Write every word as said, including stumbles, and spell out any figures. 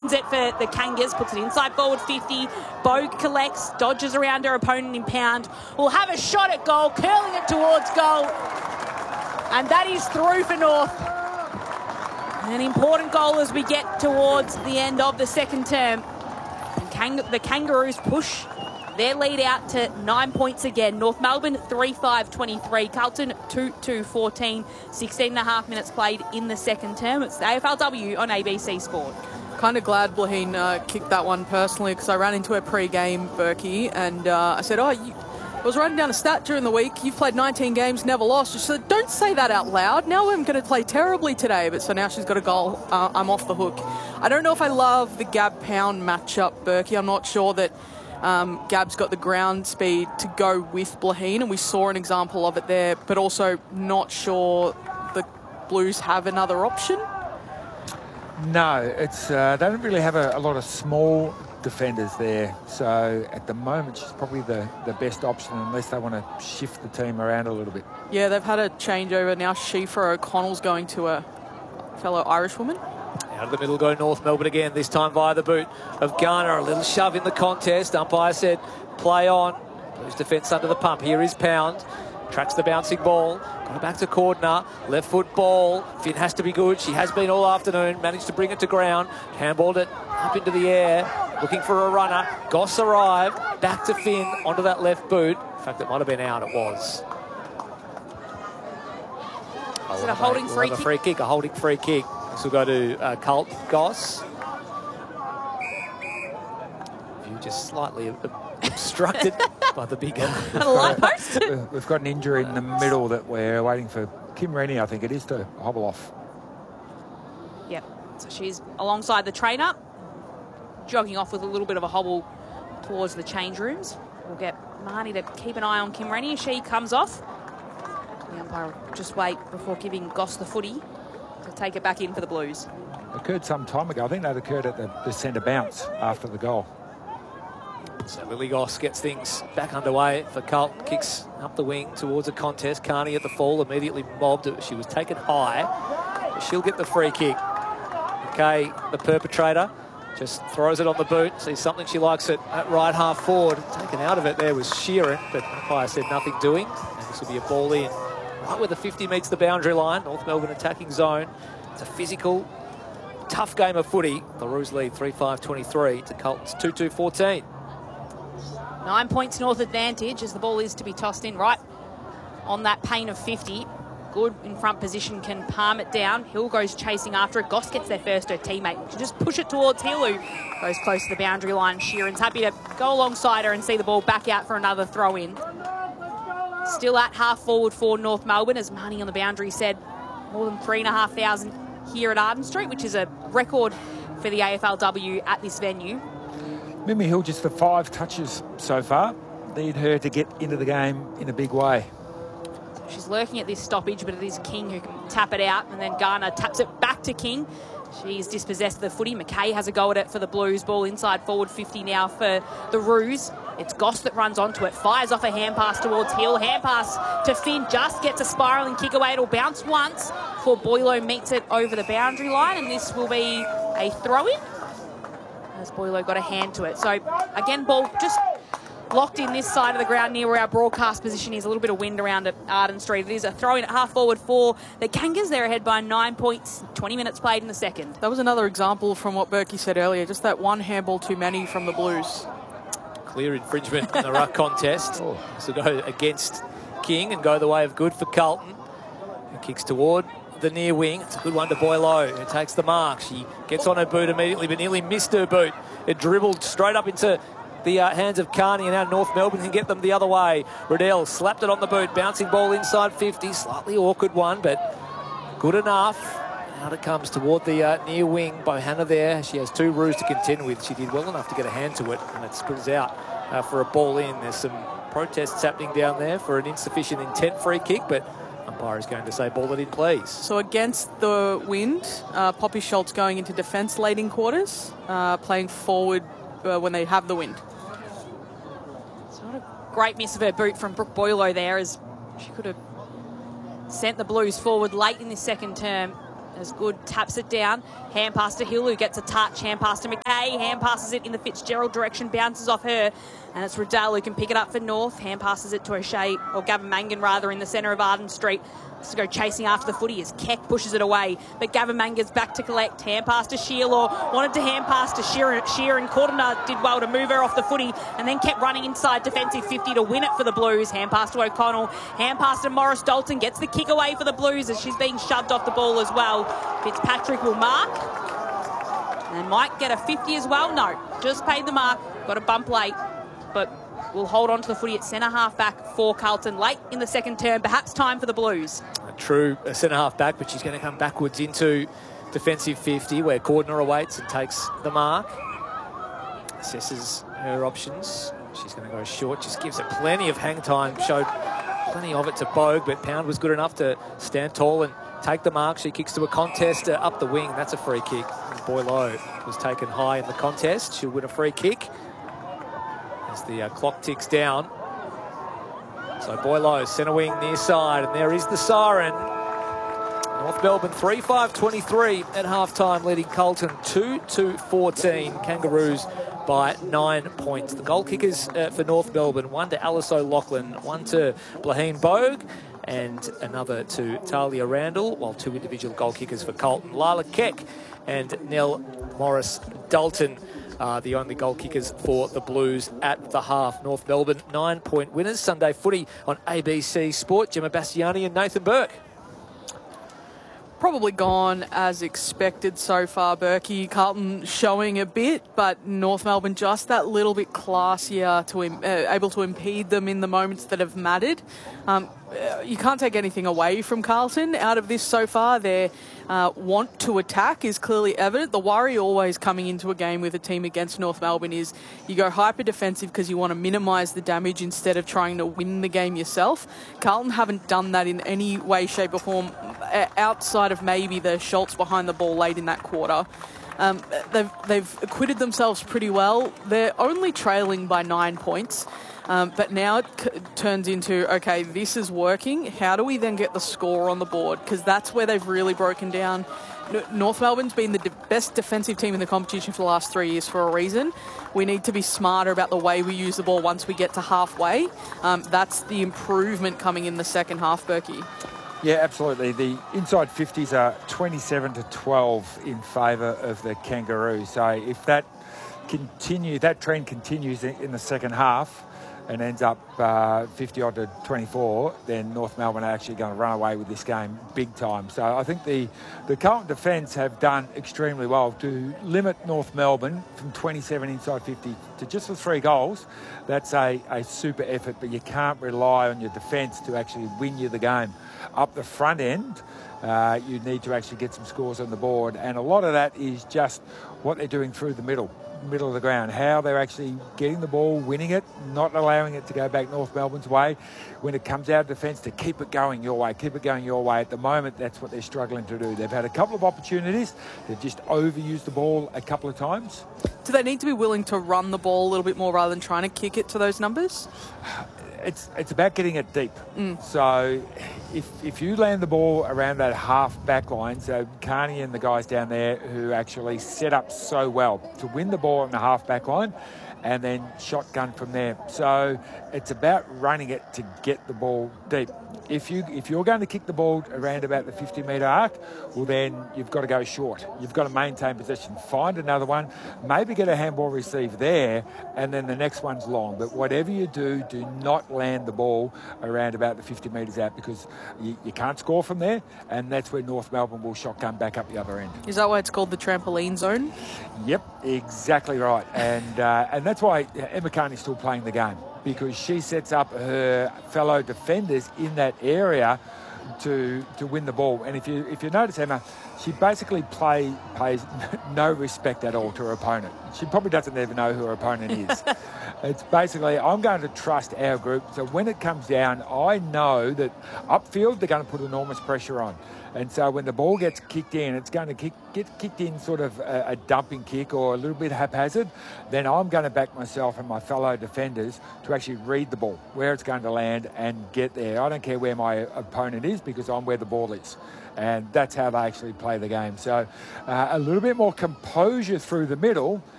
wins it for the Kangas, puts it inside forward fifty. Bogue collects, dodges around her opponent in pound. Will have a shot at goal, curling it towards goal. And that is through for North. An important goal as we get towards the end of the second term. And Kang the Kangaroos push their lead out to nine points again. North Melbourne three five twenty-three. Carlton two two fourteen. sixteen and a half minutes played in the second term. It's the A F L W on A B C Sport. Kind of glad Blaheen uh, kicked that one personally, because I ran into her pre-game, Berkey, and uh, I said, oh, you, I was writing down a stat during the week. You've played nineteen games, never lost. She said, don't say that out loud. Now I'm going to play terribly today. But so now she's got a goal. Uh, I'm off the hook. I don't know if I love the Gab Pound matchup, Berkey. I'm not sure that um, Gab's got the ground speed to go with Blaheen, and we saw an example of it there, but also not sure the Blues have another option. No, it's uh, they don't really have a, a lot of small defenders there. So at the moment, she's probably the, the best option unless they want to shift the team around a little bit. Yeah, they've had a changeover. Now Shifra O'Connell's going to a fellow Irish woman. Out of the middle go North Melbourne again, this time via the boot of Garner. A little shove in the contest. Umpire said play on. Blues defence under the pump. Here is Pound. Tracks the bouncing ball. Got it back to Cordner. Left foot ball. Finn has to be good. She has been all afternoon. Managed to bring it to ground. Handballed it up into the air. Looking for a runner. Goss arrived. Back to Finn. Onto that left boot. In fact, it might have been out. It was. Is it a holding we'll free have kick? A free kick. A holding free kick. This will go to uh, Carlton Goss. View just slightly obstructed by the big light post. We've got an injury in the middle that we're waiting for Kim Rennie, I think it is, to hobble off. Yep. So she's alongside the trainer, jogging off with a little bit of a hobble towards the change rooms. We'll get Marnie to keep an eye on Kim Rennie as she comes off. The umpire will just wait before giving Goss the footy to take it back in for the Blues. Occurred some time ago. I think that occurred at the, the centre bounce after the goal. So Lily Goss gets things back underway for Carlton. Kicks up the wing towards a contest. Carney at the fall, immediately mobbed. She was taken high. But she'll get the free kick. Okay, the perpetrator just throws it on the boot. Sees something she likes it at right half forward. Taken out of it there was Sheeran, but umpire said nothing doing. And this will be a ball in. Right where the fifty meets the boundary line. North Melbourne attacking zone. It's a physical, tough game of footy. The Roos lead three five twenty-three to Carlton's two two fourteen. Nine points North advantage as the ball is to be tossed in right on that pane of fifty. Good in front position, can palm it down. Hill goes chasing after it. Goss gets there first, her teammate. She just push it towards Hill, who goes close to the boundary line. Sheeran's happy to go alongside her and see the ball back out for another throw in. Still at half forward for North Melbourne, as Marnie on the boundary said, more than three and a half thousand here at Arden Street, which is a record for the A F L W at this venue. Mimi Hill just for five touches so far. Need her to get into the game in a big way. So she's lurking at this stoppage, but it is King who can tap it out, and then Garner taps it back to King. She's dispossessed of the footy. McKay has a go at it for the Blues. Ball inside forward fifty now for the Roos. It's Goss that runs onto it. Fires off a hand pass towards Hill. Hand pass to Finn. Just gets a spiralling kick away. It'll bounce once before Boylo meets it over the boundary line, and this will be a throw-in as Boylo got a hand to it. So, again, ball just locked in this side of the ground near where our broadcast position is. A little bit of wind around at Arden Street. It is a throw-in at half forward for the Kangas. They're ahead by nine points, twenty minutes played in the second. That was another example from what Berkey said earlier, just that one handball too many from the Blues. Clear infringement in the ruck contest. Oh. This will go against King and go the way of good for Carlton. Who kicks toward the near wing. It's a good one to Boylo, who takes the mark. She gets on her boot immediately, but nearly missed her boot. It dribbled straight up into the uh, hands of Carney, and now North Melbourne can get them the other way. Riddell slapped it on the boot, bouncing ball inside fifty. Slightly awkward one, but good enough. Out it comes toward the uh, near wing. Bohanna there. She has two Roos to contend with. She did well enough to get a hand to it, and it spills out uh, for a ball in. There's some protests happening down there for an insufficient intent free kick, but umpire is going to say ball it in, please. So against the wind, uh, Poppy Schultz going into defence late in quarters, uh, playing forward uh, when they have the wind. It's not a great miss of her boot from Brooke Boylo there, as she could have sent the Blues forward late in this second term as Good taps it down. Hand pass to Hill, who gets a touch. Hand pass to McKay. Hand passes it in the Fitzgerald direction, bounces off her. And it's Riddell who can pick it up for North. Hand passes it to O'Shea, or Gavin Mangan rather, in the centre of Arden Street. To go chasing after the footy as Keck pushes it away. But Gavin Mangan's back to collect. Hand pass to Shear, or wanted to hand pass to Shear, Shear and Cordner did well to move her off the footy and then kept running inside defensive fifty to win it for the Blues. Hand pass to O'Connell. Hand pass to Morris Dalton. Gets the kick away for the Blues as she's being shoved off the ball as well. Fitzpatrick will mark. And might get a fifty as well. No, just paid the mark. Got a bump late. But we'll hold on to the footy at centre half back for Carlton late in the second term. Perhaps time for the Blues. A true centre half back, but she's going to come backwards into defensive fifty where Cordner awaits and takes the mark. Assesses her options. She's going to go short. Just gives it plenty of hang time. Showed plenty of it to Bogue, but Pound was good enough to stand tall and take the mark. She kicks to a contest uh, up the wing. That's a free kick. Boileau was taken high in the contest. She'll win a free kick as the uh, clock ticks down. So Boileau, centre wing, near side, and there is the siren. North Melbourne three five twenty-three at half-time, leading Carlton two to fourteen. Kangaroos by nine points. The goal kickers uh, for North Melbourne, one to Alice O'Loughlin, one to Blaheen Bogue, and another to Talia Randall, while two individual goal kickers for Carlton, Lila Keck and Nell Morris Dalton, Uh, the only goal kickers for the Blues at the half. North Melbourne, nine-point winners. Sunday footy on A B C Sport. Gemma Bastiani and Nathan Burke. Probably gone as expected so far, Berkey. Carlton showing a bit, but North Melbourne just that little bit classier, to im- uh, able to impede them in the moments that have mattered. Um, you can't take anything away from Carlton out of this so far. Their uh, want to attack is clearly evident. The worry always coming into a game with a team against North Melbourne is you go hyper defensive because you want to minimise the damage instead of trying to win the game yourself. Carlton haven't done that in any way, shape or form outside of maybe the Schultz behind the ball late in that quarter. Um, they've, they've acquitted themselves pretty well. They're only trailing by nine points. Um, but now it c- turns into, okay, this is working. How do we then get the score on the board? Because that's where they've really broken down. N- North Melbourne's been the de- best defensive team in the competition for the last three years for a reason. We need to be smarter about the way we use the ball once we get to halfway. Um, that's the improvement coming in the second half, Berkey. Yeah, absolutely. The inside fifties are twenty-seven to twelve in favour of the Kangaroos. So if that continue, that trend continues in the second half and ends up uh, fifty odd to twenty-four, then North Melbourne are actually going to run away with this game big time. So I think the, the Carlton defence have done extremely well to limit North Melbourne from twenty-seven inside fifty to just the three goals. That's a, a super effort, but you can't rely on your defence to actually win you the game. Up the front end, uh, you need to actually get some scores on the board, and a lot of that is just what they're doing through the middle. middle of the ground, how they're actually getting the ball, winning it, not allowing it to go back North Melbourne's way. When it comes out of defence, to keep it going your way, keep it going your way. At the moment, that's what they're struggling to do. They've had a couple of opportunities. They've just overused the ball a couple of times. Do they need to be willing to run the ball a little bit more rather than trying to kick it to those numbers? It's it's about getting it deep. Mm. So if if you land the ball around that half back line, so Carney and the guys down there who actually set up so well to win the ball in the half back line and then shotgun from there. So it's about running it to get the ball deep. If, you, if you're going to kick the ball around about the fifty metre arc, well then you've got to go short. You've got to maintain possession, find another one, maybe get a handball receive there, and then the next one's long. But whatever you do, do not land the ball around about the fifty metres out, because you, you can't score from there, and that's where North Melbourne will shotgun back up the other end. Is that why it's called the trampoline zone? Yep, exactly right. And uh, and that's why Emma Carney's still playing the game, because she sets up her fellow defenders in that area to to win the ball. And if you if you notice, Emma, she basically play pays no respect at all to her opponent. She probably doesn't even know who her opponent is. It's basically, I'm going to trust our group. So when it comes down, I know that upfield they're going to put enormous pressure on. And so when the ball gets kicked in, it's going to kick, get kicked in sort of a, a dumping kick or a little bit haphazard. Then I'm going to back myself and my fellow defenders to actually read the ball, where it's going to land and get there. I don't care where my opponent is, because I'm where the ball is. And that's how they actually play the game. So uh, a little bit more composure through the middle,